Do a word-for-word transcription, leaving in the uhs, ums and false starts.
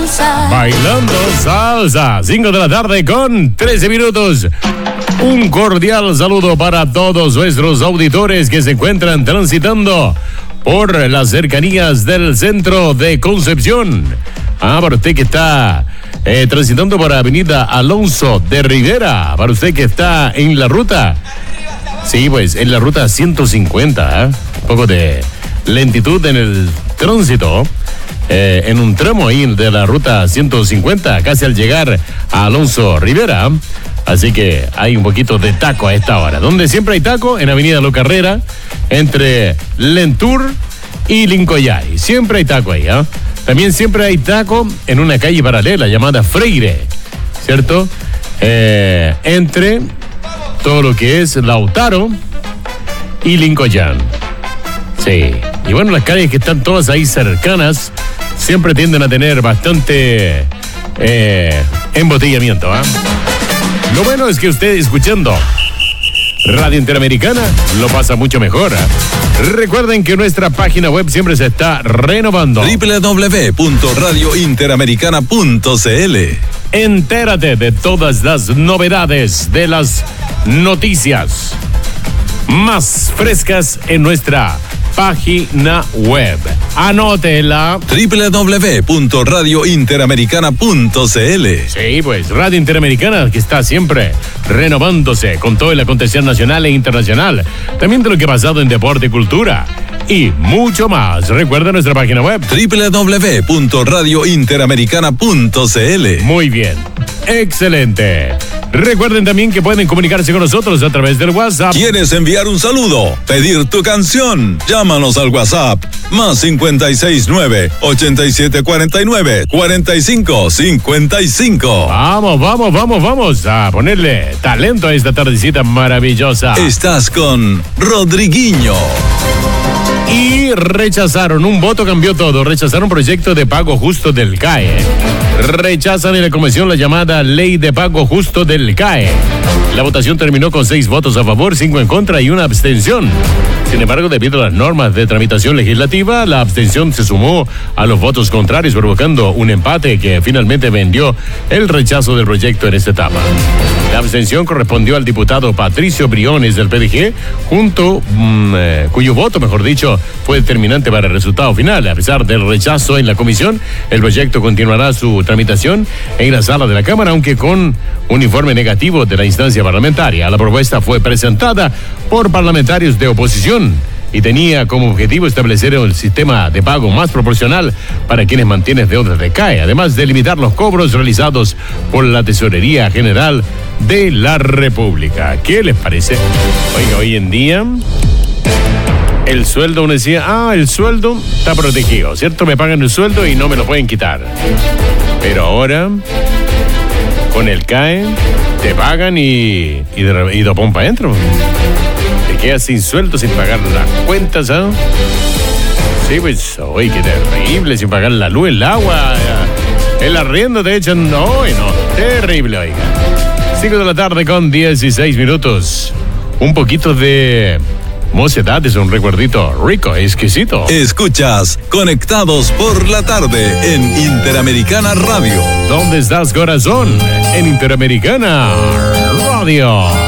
salsa. Bailando salsa, cinco de la tarde con trece minutos. Un cordial saludo para todos nuestros auditores que se encuentran transitando por las cercanías del centro de Concepción. Ah, para usted que está eh, transitando por Avenida Alonso de Rivera, para usted que está en la ruta, sí, pues en la ruta ciento cincuenta, ¿eh? Un poco de lentitud en el tránsito. Eh, en un tramo ahí de la ruta ciento cincuenta, casi al llegar a Alonso Rivera. Así que hay un poquito de taco a esta hora. Donde siempre hay taco, en Avenida Lo Carrera, entre Lentur y Lincoyay. Siempre hay taco ahí, ¿eh? También siempre hay taco en una calle paralela llamada Freire, ¿cierto? Eh, entre todo lo que es Lautaro y Lincoyán. Sí. Y bueno, las calles que están todas ahí cercanas siempre tienden a tener bastante eh, embotellamiento, ¿ah? ¿eh? Lo bueno es que usted escuchando Radio Interamericana lo pasa mucho mejor, ¿eh? Recuerden que nuestra página web siempre se está renovando. doble u doble u doble u punto radio interamericana punto c l. Entérate de todas las novedades, de las noticias más frescas en nuestra página web. Anótela. doble u doble u doble u punto radio interamericana punto c l. Sí, pues Radio Interamericana, que está siempre renovándose con todo el acontecer nacional e internacional. También de lo que ha pasado en deporte y cultura. Y mucho más. Recuerda nuestra página web. doble u doble u doble u punto radio interamericana punto c l. Muy bien. Excelente. Recuerden también que pueden comunicarse con nosotros a través del WhatsApp. ¿Quieres enviar un saludo? ¿Pedir tu canción? Llámanos al WhatsApp. Más cincuenta y seis nueve, ochenta y siete cuarenta y nueve, cuarenta y cinco cincuenta y cinco. Vamos, vamos, vamos, vamos a ponerle talento a esta tardecita maravillosa. Estás con Rodriguinho. Y rechazaron, un voto cambió todo, rechazaron un proyecto de pago justo del C A E. Rechazan en la comisión la llamada Ley de Pago Justo del C A E. La votación terminó con seis votos a favor, cinco en contra y una abstención. Sin embargo, debido a las normas de tramitación legislativa, la abstención se sumó a los votos contrarios, provocando un empate que finalmente vendió el rechazo del proyecto en esta etapa. La abstención correspondió al diputado Patricio Briones del P D G, junto, mmm, eh, cuyo voto, mejor dicho, fue determinante para el resultado final. A pesar del rechazo en la comisión, el proyecto continuará su tramitación en la sala de la Cámara, aunque con un informe negativo de la instancia parlamentaria. La propuesta fue presentada por parlamentarios de oposición y tenía como objetivo establecer el sistema de pago más proporcional para quienes mantienen deudas de C A E, además de limitar los cobros realizados por la Tesorería General de la República. ¿Qué les parece? Oiga, hoy en día el sueldo, uno decía, ah, el sueldo está protegido, ¿cierto? Me pagan el sueldo y no me lo pueden quitar. Pero ahora, con el C A E, te pagan y, y de, y de pompa adentro. Te quedas sin sueldo, sin pagar las cuentas, ¿ah? Sí, pues, oye, qué terrible, sin pagar la luz, el agua, el arriendo te echan, no, no, terrible, oiga. cinco de la tarde con dieciséis minutos. Un poquito de mocedad es un recuerdito rico, exquisito. Escuchas Conectados por la Tarde en Interamericana Radio. ¿Dónde estás, corazón? En Interamericana Radio.